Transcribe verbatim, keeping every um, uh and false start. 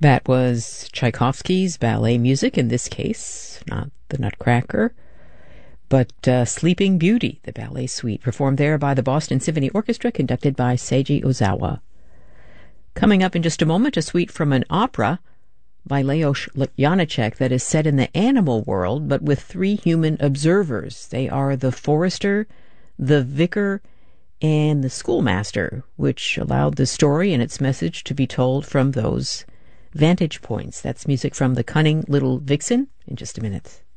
That was Tchaikovsky's ballet music, in this case, not the Nutcracker, but uh, Sleeping Beauty, the ballet suite, performed there by the Boston Symphony Orchestra, conducted by Seiji Ozawa. Coming up in just a moment, a suite from an opera by Leos Janáček that is set in the animal world, but with three human observers. They are the forester, the vicar, and the schoolmaster, which allowed the story and its message to be told from those vantage points. That's music from The Cunning Little Vixen in just a minute.